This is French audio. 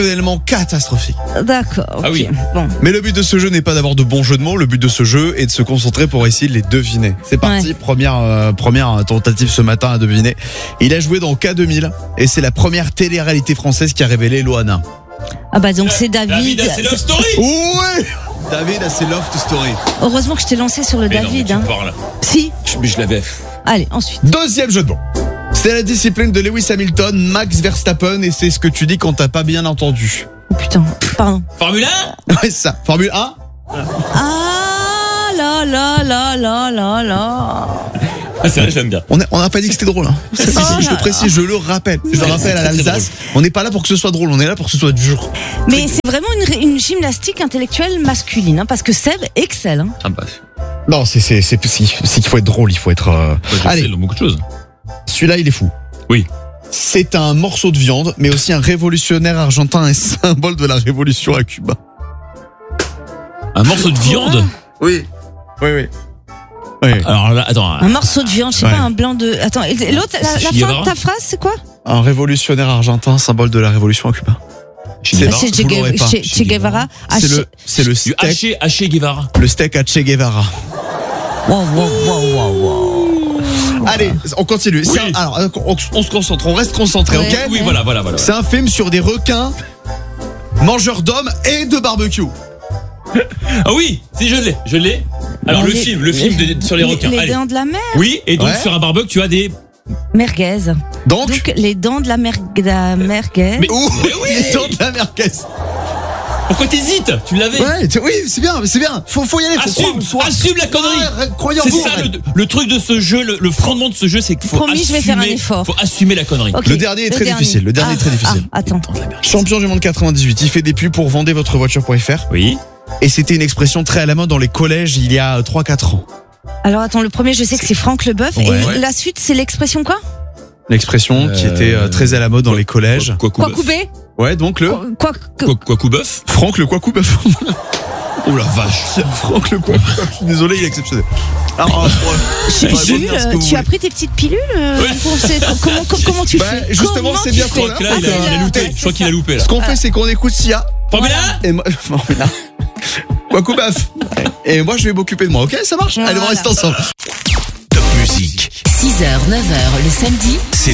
exceptionnellement catastrophique. D'accord, ok. Ah oui. Bon. Mais le but de ce jeu n'est pas d'avoir de bons jeux de mots, le but de ce jeu est de se concentrer pour essayer de les deviner. C'est parti, Ouais. première tentative ce matin à deviner. Il a joué dans K2000 et c'est la première télé-réalité française qui a révélé Loana. Ah bah donc c'est David. c'est Love Story. Ouais David a ses Loft Story. Heureusement que je t'ai lancé sur le Mais David. non, hein. mais tu parles. Si. Mais je l'avais. Allez, ensuite. Deuxième jeu de mots. C'est la discipline de Lewis Hamilton, Max Verstappen et c'est ce que tu dis quand t'as pas bien entendu. Oh putain, pardon. Formule 1. Ouais, c'est ça. Formule 1. Ah là là là là là là. Ah, c'est vrai, j'aime bien. On n'a pas dit que c'était drôle. Hein. Si, si, Je le précise, je le rappelle. Je le rappelle à très, très l'Alsace. On n'est pas là pour que ce soit drôle, on est là pour que ce soit dur. Mais c'est vraiment une gymnastique intellectuelle masculine, hein, parce que Seb excelle. Hein. Ah bah, Non, c'est qu'il faut être drôle, il faut être. Allez, dans beaucoup de choses. celui-là, il est fou. Oui. C'est un morceau de viande, mais aussi un révolutionnaire argentin et symbole de la révolution à Cuba. Un morceau de viande. Oui. Oui. Oui. Alors là, attends. Un morceau de viande, je sais Ouais. pas, un blanc de. Attends, et l'autre, la Che fin Guevara de ta phrase, c'est quoi? Un révolutionnaire argentin, symbole de la révolution à Cuba. C'est Ah, c'est vous l'aurez pas. Che Guevara. Ah, C'est le Du steak. Haché Guevara. Le steak à Che Guevara. Allez, on continue. Oui. Alors, on se concentre, on reste concentré, Ouais. ok? Oui, voilà. C'est un film sur des requins, mangeurs d'hommes et de barbecue. Ah oui, si je l'ai. Alors le film sur les requins. Les Allez. dents de la mer. Oui, et donc Ouais. sur un barbecue, tu as des. Merguez. Donc Les dents de la merguez. Mais- ouh, Mais oui. les dents de la merguez. Pourquoi t'hésites? Tu l'avais. Ouais, oui, c'est bien. Faut y aller. Assume la connerie. Croyez en C'est vous. ça le truc de ce jeu, le fondement de ce jeu, c'est qu'il faut Promis, je vais faire un assumer. effort. Faut assumer la connerie. Ok, Le dernier est très difficile. Le dernier est très difficile. Ah, attends. Champion du monde 98, il fait des pubs pour vendezvotrevoiture.fr Oui. et c'était une expression très à la mode dans les collèges il y a 3-4 ans. Alors attends, le premier, je sais que c'est Franck Leboeuf. Ouais. Et la suite, c'est l'expression quoi? L'expression qui était très à la mode dans les collèges. Quoi couper? Ouais, donc le Quoi bœuf. Franck le Quacoubeuf. Oh la vache. Franck le Quacoubeuf. Je suis désolé, il est exceptionnel. Alors, Jules, tu as pris tes petites pilules comment tu Bah, fais? justement, Comment c'est tu bien fais? qu'on Là, il Ah, a c'est loupé. là. Je crois qu'il a loupé là. Ce qu'on fait, c'est qu'on écoute Sia. Formule 1. Et moi, Formule 1. Quacoubeuf. Et moi, je vais m'occuper de moi, ok? Ça marche? Allez, on Voilà. reste ensemble. Top musique. 6h, 9h le samedi.